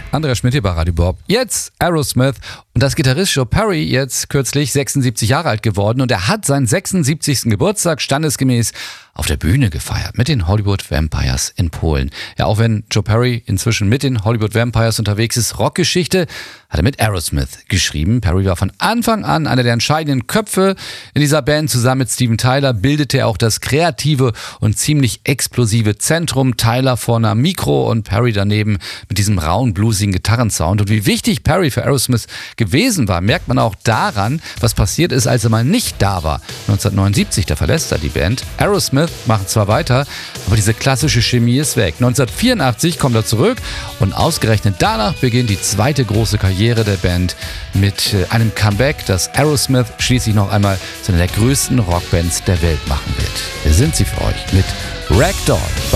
Andreas Schmidt hier bei Radio Bob. Jetzt Aerosmith und das Gitarrist Joe Perry, jetzt kürzlich 76 Jahre alt geworden, und er hat seinen 76. Geburtstag standesgemäß auf der Bühne gefeiert mit den Hollywood Vampires in Polen. Ja, auch wenn Joe Perry inzwischen mit den Hollywood Vampires unterwegs ist, Rockgeschichte hat er mit Aerosmith geschrieben. Perry war von Anfang an einer der entscheidenden Köpfe in dieser Band. Zusammen mit Steven Tyler bildete er auch das kreative und ziemlich explosive Zentrum. Tyler vorne am Mikro und Perry daneben mit diesem rauen, bluesigen Gitarrensound. Und wie wichtig Perry für Aerosmith gewesen war, merkt man auch daran, was passiert ist, als er mal nicht da war. 1979, da verlässt er die Band. Aerosmith machen zwar weiter, aber diese klassische Chemie ist weg. 1984 kommt er zurück und ausgerechnet danach beginnt die zweite große Karriere der Band mit einem Comeback, das Aerosmith schließlich noch einmal zu einer der größten Rockbands der Welt machen wird. Wir sind sie für euch mit Ragdoll.